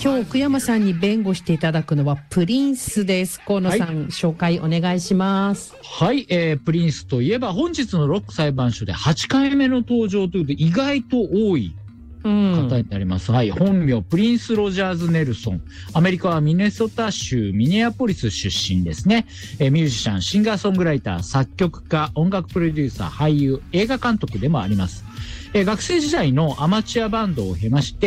今日奥山さんに弁護していただくのはプリンスです。河野さん、紹介お願いします。 はい、プリンスといえば本日のロック裁判所で8回目の登場ということで意外と多い方になります。はい、本名プリンス・ロジャーズ・ネルソン。アメリカはミネソタ州ミネアポリス出身ですね。ミュージシャン、シンガーソングライター、作曲家、音楽プロデューサー、俳優、映画監督でもあります。学生時代のアマチュアバンドを経まして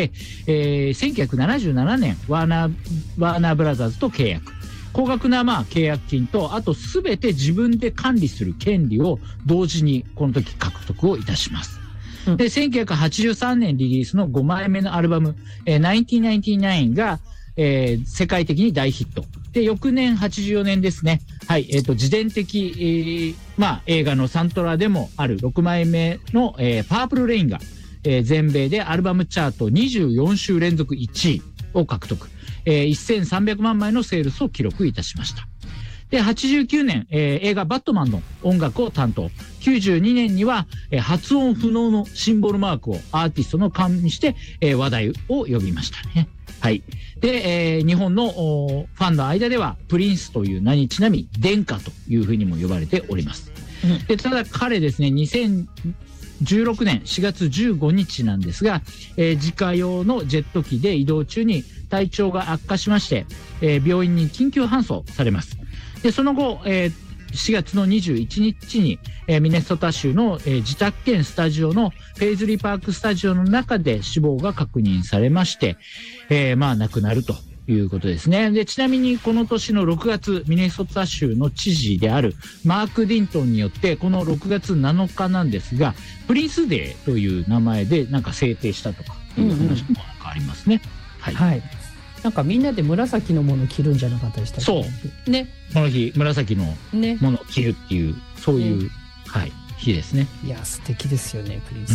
、1977年ワーナーブラザーズと契約。高額な契約金と、あとすべて自分で管理する権利を同時にこの時獲得をいたします。で、1983年リリースの5枚目のアルバム、1999が、世界的に大ヒット。で、翌年84年ですね。はい、自伝的、映画のサントラでもある6枚目の、パープルレインが、全米でアルバムチャート24週連続1位を獲得。1300万枚のセールスを記録いたしました。で、89年、映画バットマンの音楽を担当。92年には、発音不能のシンボルマークをアーティストの勘にして、話題を呼びましたね。はい。で、日本のファンの間ではプリンスという名にちなみ殿下というふうにも呼ばれております。で、ただ彼ですね、2016年4月15日なんですが、自家用のジェット機で移動中に体調が悪化しまして、病院に緊急搬送されます。で、その後、4月の21日に、ミネソタ州の、自宅兼スタジオのペイズリーパークスタジオの中で死亡が確認されまして、亡くなるということですね。で、ちなみにこの年の6月、ミネソタ州の知事であるマーク・ディントンによって、この6月7日なんですが、プリンスデーという名前でなんか制定したとかいう話もありますね。はい。はい、 なんかみんなで紫のものを着るんじゃなかったでしたっけ？ そうね。この日紫のものを着るっていう、そういう、はい、日ですね。 いや素敵ですよね、プリン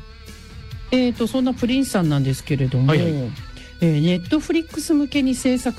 ス。そんなプリンスさんなんですけれども、ネットフリックス向けに制作